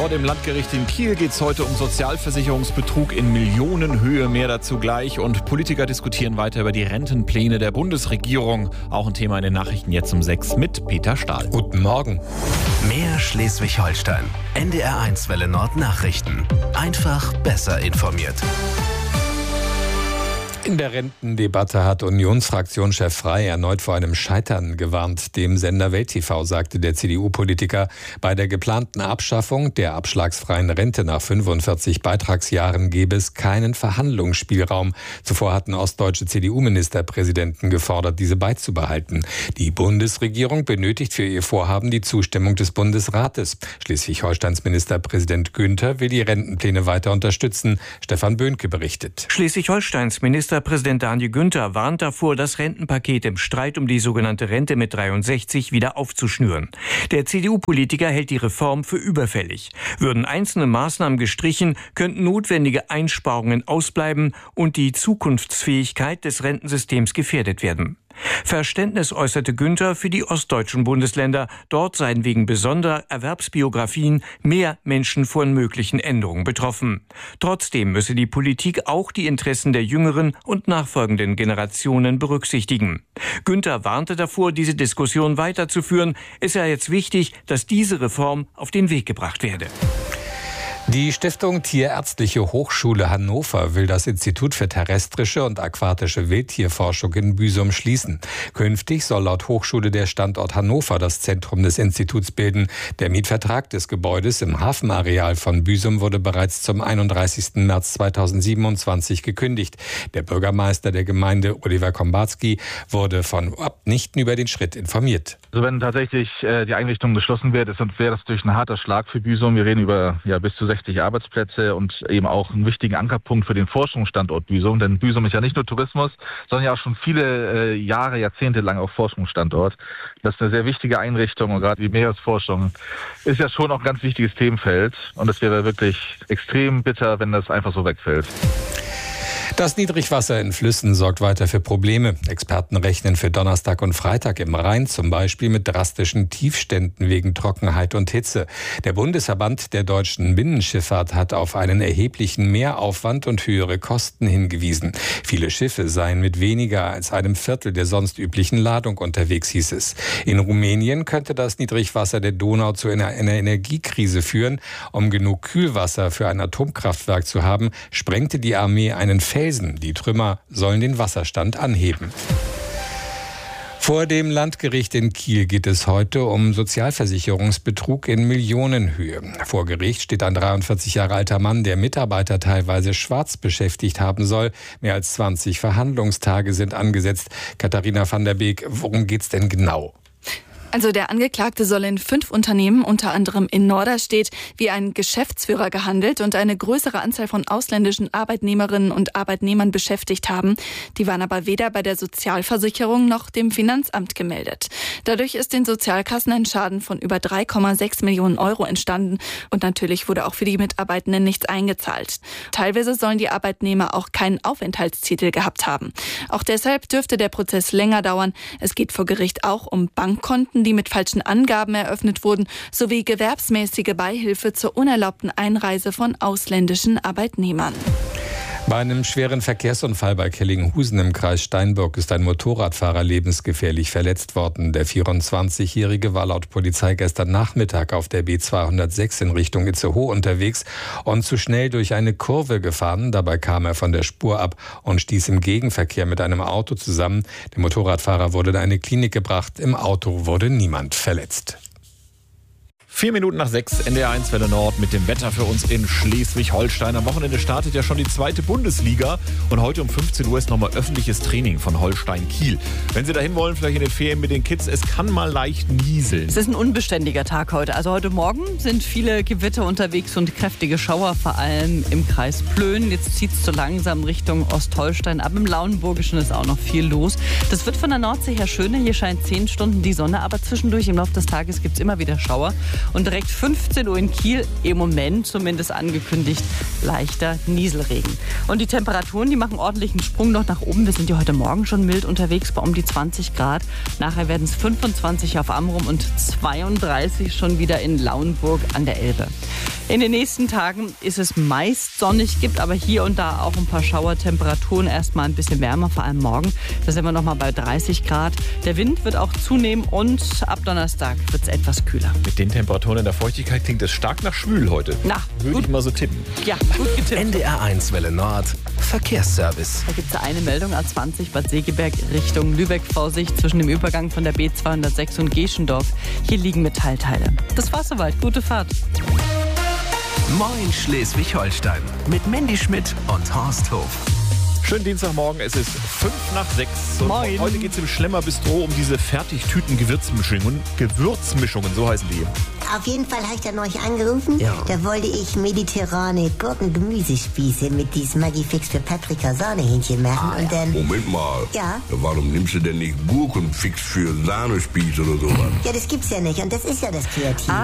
Vor dem Landgericht in Kiel geht es heute um Sozialversicherungsbetrug in Millionenhöhe. Mehr dazu gleich. Und Politiker diskutieren weiter über die Rentenpläne der Bundesregierung. Auch ein Thema in den Nachrichten jetzt um 6 mit Peter Stahl. Guten Morgen. Mehr Schleswig-Holstein. NDR1 Welle Nord Nachrichten. Einfach besser informiert. In der Rentendebatte hat Unionsfraktionschef Frey erneut vor einem Scheitern gewarnt. Dem Sender Welt TV sagte der CDU-Politiker, bei der geplanten Abschaffung der abschlagsfreien Rente nach 45 Beitragsjahren gebe es keinen Verhandlungsspielraum. Zuvor hatten ostdeutsche CDU-Ministerpräsidenten gefordert, diese beizubehalten. Die Bundesregierung benötigt für ihr Vorhaben die Zustimmung des Bundesrates. Schleswig-Holsteins Ministerpräsident Günther will die Rentenpläne weiter unterstützen. Stefan Böhnke berichtet. Schleswig-Holsteins Ministerpräsident Daniel Günther warnt davor, das Rentenpaket im Streit um die sogenannte Rente mit 63 wieder aufzuschnüren. Der CDU-Politiker hält die Reform für überfällig. Würden einzelne Maßnahmen gestrichen, könnten notwendige Einsparungen ausbleiben und die Zukunftsfähigkeit des Rentensystems gefährdet werden. Verständnis äußerte Günther für die ostdeutschen Bundesländer. Dort seien wegen besonderer Erwerbsbiografien mehr Menschen von möglichen Änderungen betroffen. Trotzdem müsse die Politik auch die Interessen der jüngeren und nachfolgenden Generationen berücksichtigen. Günther warnte davor, diese Diskussion weiterzuführen. Es sei jetzt wichtig, dass diese Reform auf den Weg gebracht werde. Die Stiftung Tierärztliche Hochschule Hannover will das Institut für terrestrische und aquatische Wildtierforschung in Büsum schließen. Künftig soll laut Hochschule der Standort Hannover das Zentrum des Instituts bilden. Der Mietvertrag des Gebäudes im Hafenareal von Büsum wurde bereits zum 31. März 2027 gekündigt. Der Bürgermeister der Gemeinde, Oliver Kombatski, wurde von Abnichten über den Schritt informiert. Also wenn tatsächlich die Einrichtung geschlossen wird, wäre das natürlich ein harter Schlag für Büsum. Wir reden über bis zu 60 Arbeitsplätze und eben auch einen wichtigen Ankerpunkt für den Forschungsstandort Büsum. Denn Büsum ist ja nicht nur Tourismus, sondern ja auch schon viele Jahre, Jahrzehnte lang auch Forschungsstandort. Das ist eine sehr wichtige Einrichtung und gerade die Meeresforschung ist ja schon auch ein ganz wichtiges Themenfeld. Und es wäre wirklich extrem bitter, wenn das einfach so wegfällt. Das Niedrigwasser in Flüssen sorgt weiter für Probleme. Experten rechnen für Donnerstag und Freitag im Rhein zum Beispiel mit drastischen Tiefständen wegen Trockenheit und Hitze. Der Bundesverband der deutschen Binnenschifffahrt hat auf einen erheblichen Mehraufwand und höhere Kosten hingewiesen. Viele Schiffe seien mit weniger als einem Viertel der sonst üblichen Ladung unterwegs, hieß es. In Rumänien könnte das Niedrigwasser der Donau zu einer Energiekrise führen. Um genug Kühlwasser für ein Atomkraftwerk zu haben, sprengte die Armee einen Felsen. Die Trümmer sollen den Wasserstand anheben. Vor dem Landgericht in Kiel geht es heute um Sozialversicherungsbetrug in Millionenhöhe. Vor Gericht steht ein 43 Jahre alter Mann, der Mitarbeiter teilweise schwarz beschäftigt haben soll. Mehr als 20 Verhandlungstage sind angesetzt. Katharina van der Beek, worum geht's denn genau? Also der Angeklagte soll in 5 Unternehmen, unter anderem in Norderstedt, wie ein Geschäftsführer gehandelt und eine größere Anzahl von ausländischen Arbeitnehmerinnen und Arbeitnehmern beschäftigt haben. Die waren aber weder bei der Sozialversicherung noch dem Finanzamt gemeldet. Dadurch ist den Sozialkassen ein Schaden von über 3,6 Millionen Euro entstanden und natürlich wurde auch für die Mitarbeitenden nichts eingezahlt. Teilweise sollen die Arbeitnehmer auch keinen Aufenthaltstitel gehabt haben. Auch deshalb dürfte der Prozess länger dauern. Es geht vor Gericht auch um Bankkonten, die mit falschen Angaben eröffnet wurden, sowie gewerbsmäßige Beihilfe zur unerlaubten Einreise von ausländischen Arbeitnehmern. Bei einem schweren Verkehrsunfall bei Kellinghusen im Kreis Steinburg ist ein Motorradfahrer lebensgefährlich verletzt worden. Der 24-Jährige war laut Polizei gestern Nachmittag auf der B206 in Richtung Itzehoe unterwegs und zu schnell durch eine Kurve gefahren. Dabei kam er von der Spur ab und stieß im Gegenverkehr mit einem Auto zusammen. Der Motorradfahrer wurde in eine Klinik gebracht. Im Auto wurde niemand verletzt. 4 Minuten nach 6, NDR1 Welle Nord mit dem Wetter für uns in Schleswig-Holstein. Am Wochenende startet ja schon die 2. Bundesliga und heute um 15 Uhr ist nochmal öffentliches Training von Holstein Kiel. Wenn Sie dahin wollen, vielleicht in den Ferien mit den Kids, es kann mal leicht nieseln. Es ist ein unbeständiger Tag heute. Also heute Morgen sind viele Gewitter unterwegs und kräftige Schauer, vor allem im Kreis Plön. Jetzt zieht es so langsam Richtung Ostholstein. Aber im Lauenburgischen ist auch noch viel los. Das wird von der Nordsee her schöner. Hier scheint 10 Stunden die Sonne, aber zwischendurch im Laufe des Tages gibt es immer wieder Schauer. Und direkt 15 Uhr in Kiel, im Moment zumindest angekündigt, leichter Nieselregen. Und die Temperaturen, die machen ordentlichen Sprung noch nach oben. Wir sind ja heute Morgen schon mild unterwegs, bei um die 20 Grad. Nachher werden es 25 auf Amrum und 32 schon wieder in Lauenburg an der Elbe. In den nächsten Tagen ist es meist sonnig, gibt aber hier und da auch ein paar Schauertemperaturen. Erstmal ein bisschen wärmer, vor allem morgen. Da sind wir nochmal bei 30 Grad. Der Wind wird auch zunehmen und ab Donnerstag wird es etwas kühler. Mit den Temperaturen in der Feuchtigkeit klingt es stark nach schwül heute. Na, würde ich mal so tippen. Ja, gut getippt. NDR1 Welle Nord, Verkehrsservice. Da gibt es eine Meldung, A20 Bad Segeberg Richtung Lübeck. Vorsicht zwischen dem Übergang von der B206 und Geschendorf. Hier liegen Metallteile. Das war's soweit. Gute Fahrt. Moin Schleswig-Holstein mit Mandy Schmidt und Horst Hof. Schönen Dienstagmorgen, es ist 5:05. Und Moin. heute geht es im Schlemmer-Bistro um diese Fertigtüten-Gewürzmischungen, so heißen die. Auf jeden Fall habe ich dann euch angerufen. Ja. Da wollte ich mediterrane Gurken-Gemüsespieße mit diesem Maggi-Fix für Paprika-Sahnehähnchen machen. Und dann... Moment mal. Ja? Warum nimmst du denn nicht Gurkenfix für Sahnespieß oder sowas? Ja, das gibt's ja nicht. Und das ist ja das Kreative.